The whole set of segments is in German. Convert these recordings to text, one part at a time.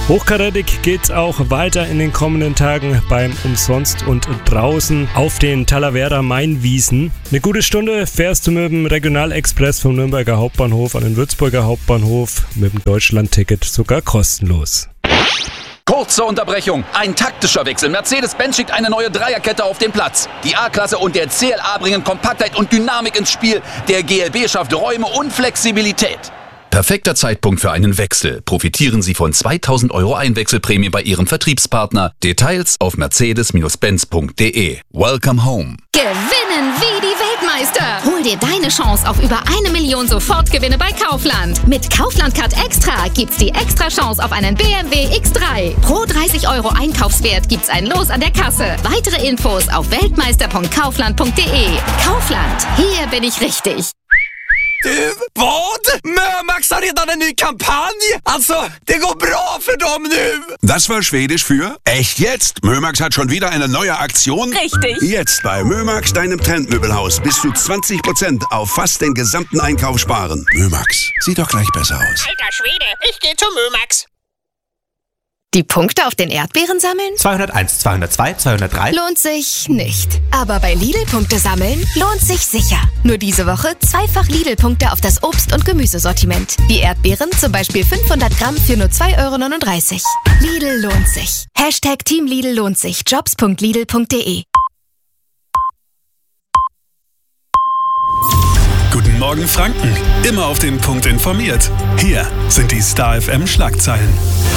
Hochkarätig geht's auch weiter in den kommenden Tagen beim Umsonst und draußen auf den Talavera Mainwiesen. Eine gute Stunde fährst du mit dem Regionalexpress vom Nürnberger Hauptbahnhof an den Würzburger Hauptbahnhof mit dem Deutschlandticket sogar kostenlos. Kurze Unterbrechung, ein taktischer Wechsel. Mercedes-Benz schickt eine neue Dreierkette auf den Platz. Die A-Klasse und der CLA bringen Kompaktheit und Dynamik ins Spiel. Der GLB schafft Räume und Flexibilität. Perfekter Zeitpunkt für einen Wechsel. Profitieren Sie von 2.000 € Einwechselprämie bei Ihrem Vertriebspartner. Details auf mercedes-benz.de. Welcome home. Gewinnen wie die Weltmeister. Hol dir deine Chance auf über 1 Million Sofortgewinne bei Kaufland. Mit Kaufland Card Extra gibt's die extra Chance auf einen BMW X3. Pro 30 € Einkaufswert gibt's ein Los an der Kasse. Weitere Infos auf weltmeister.kaufland.de. Kaufland, hier bin ich richtig. Du, vad? Mömax har redan en ny kampanj! Alltså, det går bra för dem nu! Das war Schwedisch für echt jetzt. Mömax hat schon wieder eine neue Aktion. Richtig. Jetzt bei Mömax, deinem Trendmöbelhaus, bis zu 20% auf fast den gesamten Einkauf sparen. Mömax, sieht doch gleich besser aus. Alter Schwede, ich geh zu Mömax. Die Punkte auf den Erdbeeren sammeln? 201, 202, 203. Lohnt sich nicht. Aber bei Lidl-Punkte sammeln lohnt sich sicher. Nur diese Woche zweifach Lidl-Punkte auf das Obst- und Gemüsesortiment. Die Erdbeeren zum Beispiel 500 Gramm für nur 2,39 €. Lidl lohnt sich. Hashtag Team Lidl lohnt sich. Jobs.lidl.de. Guten Morgen Franken. Immer auf den Punkt informiert. Hier sind die Star FM Schlagzeilen.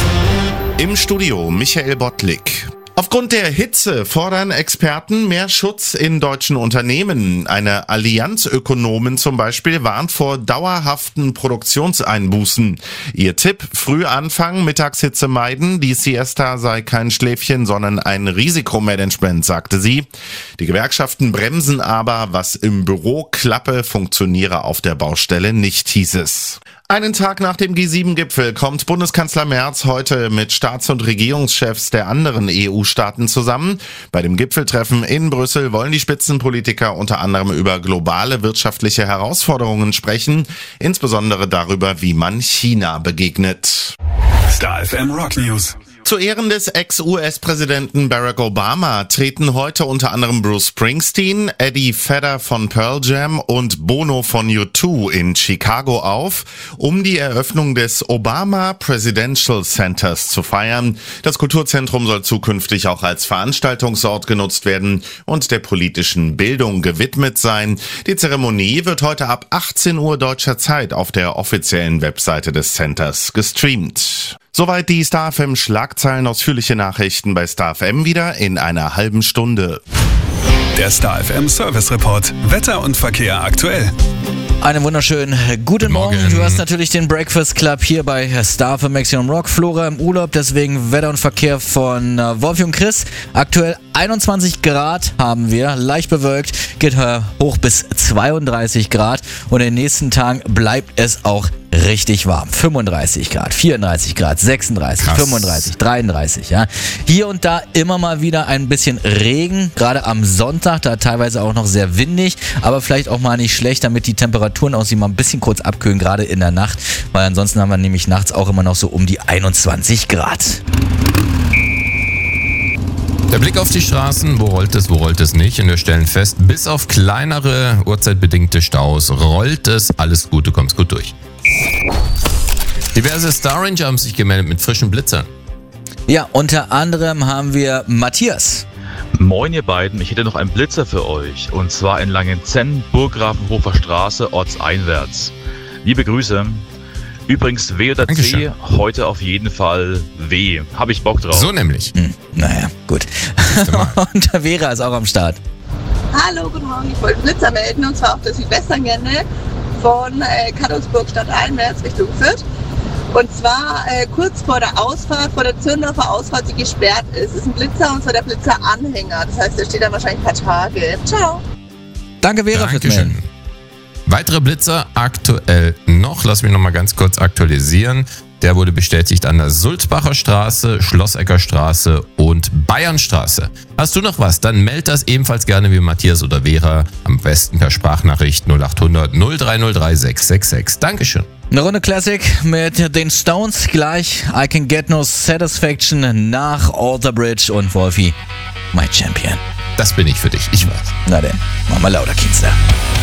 Im Studio Michael Bottlik. Aufgrund der Hitze fordern Experten mehr Schutz in deutschen Unternehmen. Eine Allianz Ökonomen zum Beispiel warnt vor dauerhaften Produktionseinbußen. Ihr Tipp: früh anfangen, Mittagshitze meiden. Die Siesta sei kein Schläfchen, sondern ein Risikomanagement, sagte sie. Die Gewerkschaften bremsen aber, was im Büro klappe, funktioniere auf der Baustelle nicht, hieß es. Einen Tag nach dem G7-Gipfel kommt Bundeskanzler Merz heute mit Staats- und Regierungschefs der anderen EU-Staaten zusammen. Bei dem Gipfeltreffen in Brüssel wollen die Spitzenpolitiker unter anderem über globale wirtschaftliche Herausforderungen sprechen, insbesondere darüber, wie man China begegnet. Star FM Rock News. Zu Ehren des Ex-US-Präsidenten Barack Obama treten heute unter anderem Bruce Springsteen, Eddie Vedder von Pearl Jam und Bono von U2 in Chicago auf, um die Eröffnung des Obama Presidential Centers zu feiern. Das Kulturzentrum soll zukünftig auch als Veranstaltungsort genutzt werden und der politischen Bildung gewidmet sein. Die Zeremonie wird heute ab 18 Uhr deutscher Zeit auf der offiziellen Webseite des Centers gestreamt. Soweit die Star FM Schlagzeilen, ausführliche Nachrichten bei Star FM wieder in einer halben Stunde. Der Star FM Service Report. Wetter und Verkehr aktuell. Einen wunderschönen guten Morgen. Du hast natürlich den Breakfast Club hier bei Star FM Maximum Rock. Flora im Urlaub, deswegen Wetter und Verkehr von Wolfi und Chris. Aktuell 21 Grad haben wir, leicht bewölkt, geht hoch bis 32 Grad und in den nächsten Tagen bleibt es auch richtig warm. 35 Grad, 34 Grad, 36, krass. 35, 33. Ja. Hier und da immer mal wieder ein bisschen Regen, gerade am Sonntag, da teilweise auch noch sehr windig, aber vielleicht auch mal nicht schlecht, damit die Temperaturen auch sich mal ein bisschen kurz abkühlen, gerade in der Nacht, weil ansonsten haben wir nämlich nachts auch immer noch so um die 21 Grad. Der Blick auf die Straßen, wo rollt es nicht, und wir stellen fest, bis auf kleinere uhrzeitbedingte Staus rollt es, alles gut, du kommst gut durch. Diverse Star Ranger haben sich gemeldet mit frischen Blitzern. Ja, unter anderem haben wir Matthias. Moin ihr beiden, ich hätte noch einen Blitzer für euch, und zwar in Langenzenn, Burggrafenhofer Straße, ortseinwärts. Liebe Grüße. Übrigens, W oder C, heute auf jeden Fall W. Hab ich Bock drauf. So nämlich. Naja, gut. Und der Vera ist auch am Start. Hallo, guten Morgen. Ich wollte Blitzer melden, und zwar auf der Südwesttangente von Kadolsburg stadteinwärts Richtung Fürth. Und zwar kurz vor der Ausfahrt, vor der Zürndorfer Ausfahrt, die gesperrt ist. Ist ein Blitzer, und zwar der Blitzeranhänger. Das heißt, der steht da wahrscheinlich ein paar Tage. Ciao. Danke, Vera, fürs Melden. Weitere Blitzer aktuell noch. Lass mich noch mal ganz kurz aktualisieren. Der wurde bestätigt an der Sulzbacher Straße, Schlossecker Straße und Bayernstraße. Hast du noch was? Dann meld das ebenfalls gerne wie Matthias oder Vera. Am besten per Sprachnachricht 0800 0303 666. Dankeschön. Eine Runde Classic mit den Stones gleich. I Can Get No Satisfaction nach Alter Bridge und Wolfi, My Champion. Das bin ich für dich, ich weiß. Na denn, mach mal lauter, Kienzler.